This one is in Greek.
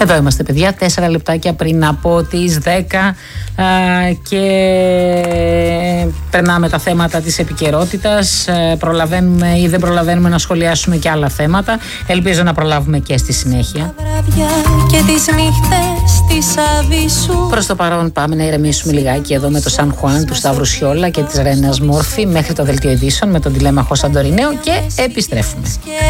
Εδώ είμαστε, παιδιά, 4 λεπτάκια πριν από τις 10 και περνάμε τα θέματα της επικαιρότητας. Προλαβαίνουμε ή δεν προλαβαίνουμε να σχολιάσουμε και άλλα θέματα. Ελπίζω να προλάβουμε και στη συνέχεια. Και τις νύχτες της Αβυσσού. Προς το παρόν πάμε να ηρεμήσουμε λιγάκι εδώ με το Σαν Χουάν του Σταύρου Σιόλα και της Ρένας Μόρφη μέχρι το δελτίο ειδήσεων με τον τηλέμαχο Σαντορινέο και επιστρέφουμε.